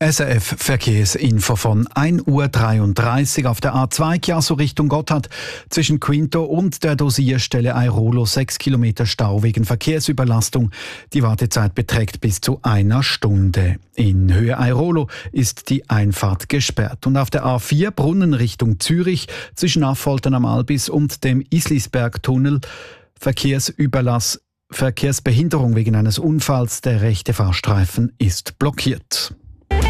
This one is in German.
SRF Verkehrsinfo von 1:33 Uhr auf der A2 Chiasso Richtung Gotthard. Zwischen Quinto und der Dosierstelle Airolo 6 Kilometer Stau wegen Verkehrsüberlastung. Die Wartezeit beträgt bis zu 1 Stunde. In Höhe Airolo ist die Einfahrt gesperrt. Und auf der A4 Brunnen Richtung Zürich zwischen Affoltern am Albis und dem Islisbergtunnel Verkehrsbehinderung wegen eines Unfalls. Der rechte Fahrstreifen ist blockiert.